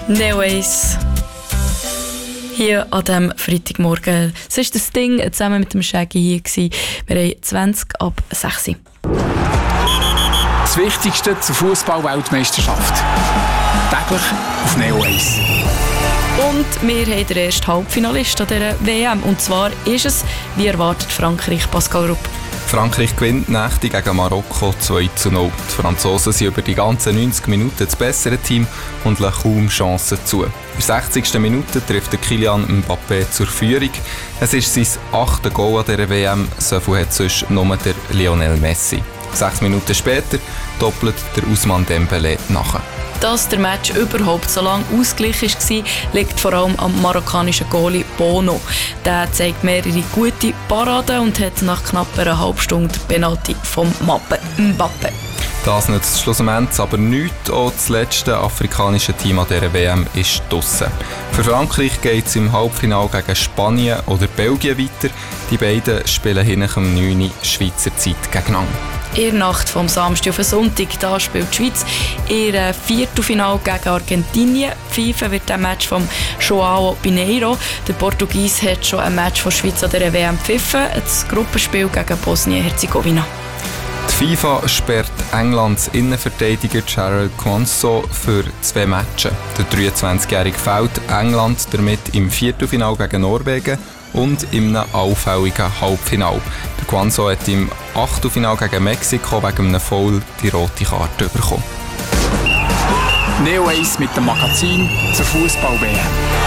Neoace. Hier an diesem Freitagmorgen. Es war das Ding zusammen mit dem Shaggy hier. Wir haben 20 ab 6. Das Wichtigste zur Fußball-Weltmeisterschaft. Täglich auf Neoace. Und wir haben den ersten Halbfinalisten dieser WM. Und zwar ist es, wie erwartet, Frankreich. Pascal Rupp. Frankreich gewinnt Nächte gegen Marokko 2:0. Die Franzosen sind über die ganzen 90 Minuten das bessere Team und lassen kaum Chancen zu. In der 60. Minute trifft der Kylian Mbappé zur Führung. Es ist sein 8. Goal an dieser WM, so viel hat sonst nur der Lionel Messi. 6 Minuten später doppelt der Ousmane Dembélé nach. Dass der Match überhaupt so lange ausgeglichen war, liegt vor allem am marokkanischen Goalie Bono. Der zeigt mehrere gute Paraden und hat nach knapp einer halben Stunde die Penalty vom Mbappé. Das nützt schlussendlich aber nichts. Auch das letzte afrikanische Team an dieser WM ist draussen. Für Frankreich geht es im Halbfinale gegen Spanien oder Belgien weiter. Die beiden spielen hinter um 9 Uhr Schweizer Zeit gegeneinander. In der Nacht vom Samstag auf den Sonntag da spielt die Schweiz ihr Viertelfinale gegen Argentinien. FIFA wird ein Match vom João Pinheiro. Der Portugies hat schon ein Match von Schweiz an der WM gepfiffen, das Gruppenspiel gegen Bosnien-Herzegowina. Die FIFA sperrt Englands Innenverteidiger Jarell Quansah für 2 Matches. Der 23-Jährige fällt England damit im Viertelfinale gegen Norwegen und in einem allfälligen Halbfinale. Der Quansah hat im Achtelfinale gegen Mexiko wegen einem Foul die rote Karte bekommen. Neoace mit dem Magazin zur Fußball-WM.